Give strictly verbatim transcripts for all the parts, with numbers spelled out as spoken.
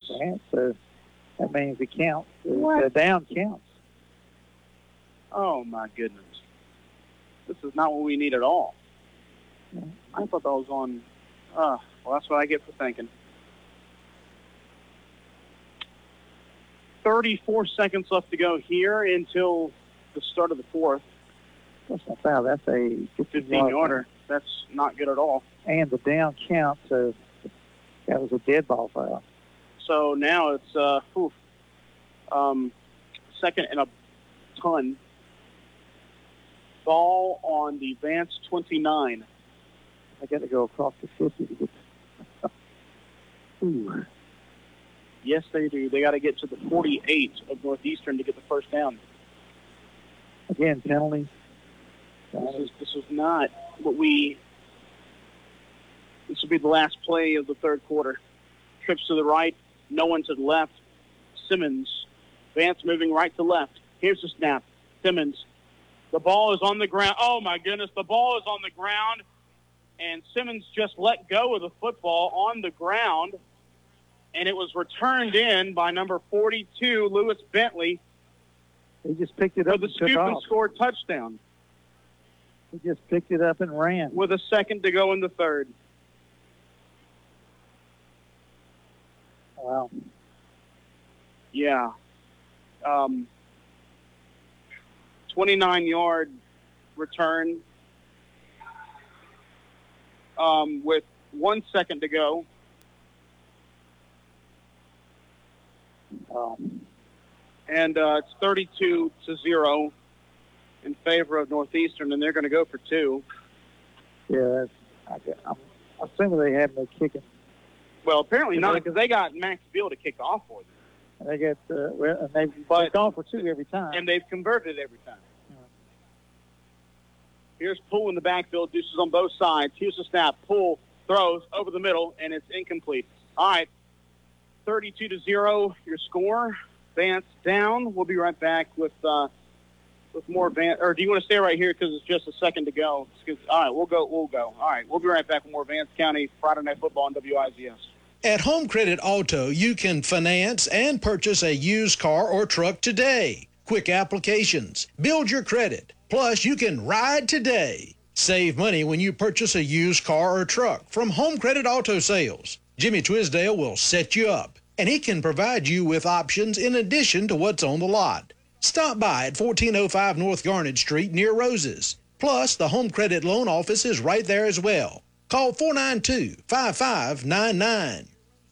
Vance, so that means it counts. What? The down counts. Oh, my goodness. This is not what we need at all. Yeah. I thought that was on. Uh, well, that's what I get for thinking. thirty-four seconds left to go here until the start of the fourth. That's not foul. That's a fifteen-yarder. That's not good at all. And the down count, so that was a dead ball foul. So now it's uh, oof, um, second and a ton. Ball on the Vance twenty-nine. I got to go across the fifty to get. Ooh. Yes, they do. They got to get to the forty-eight of Northeastern to get the first down. Again, penalties. This is this is not what we. This will be the last play of the third quarter. Trips to the right, no one to the left. Simmons, Vance moving right to left. Here's the snap. Simmons, the ball is on the ground. Oh my goodness, the ball is on the ground, and Simmons just let go of the football on the ground, and it was returned in by number forty-two, Lewis Bentley. He just picked it up with the and took scoop off. and scored touchdown. He just picked it up and ran. With a second to go in the third. Wow. Yeah. Um, twenty-nine-yard return um, with one second to go. Um, and uh, it's thirty-two to zero in favor of Northeastern, and they're going to go for two. Yeah, that's, I, I'm assuming they have no kicking. Well, apparently not, because they got Max Beal to kick off for them. They get uh, well, and they've But- they've gone for two every time. And they've converted every time. Yeah. Here's Poole in the backfield, deuces on both sides. Here's the snap. Poole throws over the middle, and it's incomplete. All right, thirty-two to zero, your score. Vance down. We'll be right back with uh, with more Vance. Or do you want to stay right here because it's just a second to go? It's 'cause- all right, we'll go. We'll go. All right, we'll be right back with more Vance County Friday Night Football on W I Z S. At Home Credit Auto, you can finance and purchase a used car or truck today. Quick applications. Build your credit. Plus, you can ride today. Save money when you purchase a used car or truck from Home Credit Auto Sales. Jimmy Twisdale will set you up, and he can provide you with options in addition to what's on the lot. Stop by at fourteen oh five North Garnet Street near Roses. Plus, the Home Credit Loan Office is right there as well. Call four nine two, five five nine nine.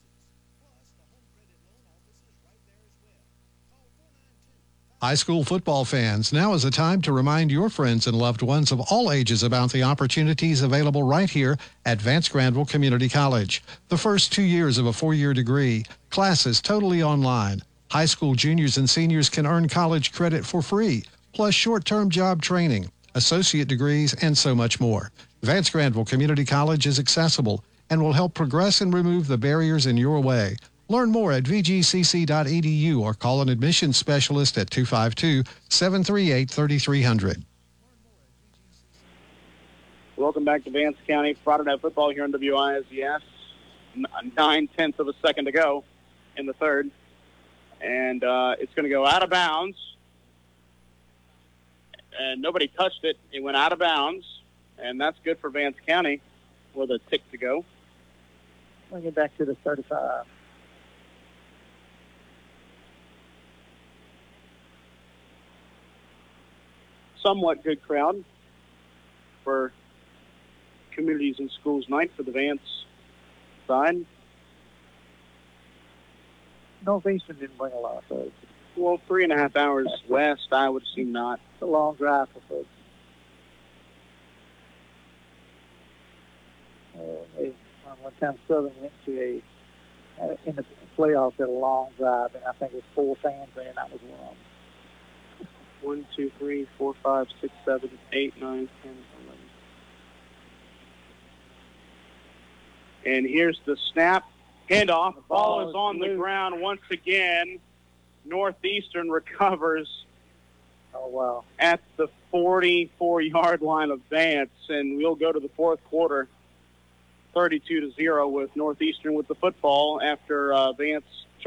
High school football fans, now is the time to remind your friends and loved ones of all ages about the opportunities available right here at Vance Granville Community College. The first two years of a four-year degree, classes totally online. High school juniors and seniors can earn college credit for free, plus short-term job training, associate degrees, and so much more. Vance Granville Community College is accessible and will help progress and remove the barriers in your way. Learn more at v g c c dot e d u or call an admissions specialist at two five two, seven three eight, three three zero zero. Welcome back to Vance County Friday Night Football here on W I Z S. Nine-tenths of a second to go in the third. And uh, it's going to go out of bounds. And nobody touched it. It went out of bounds. And that's good for Vance County with a tick to go. Bring it back to the thirty-five. Somewhat good crowd for Communities and Schools Night for the Vance side. Northeastern didn't bring a lot of folks. Well, three and a half hours west, I would assume not. It's a long drive for folks. Uh, they, one time Southern went to a, uh, in the playoffs, had a long drive, and I think it was four fans there, and that was one of them. One, two, three, four, five, six, seven, eight, nine, ten, eleven. And here's the snap. Handoff. The ball is on the ground once again. Northeastern recovers Oh, wow. at the forty-four-yard line of Vance, and we'll go to the fourth quarter, thirty-two to zero with Northeastern with the football after uh, Vance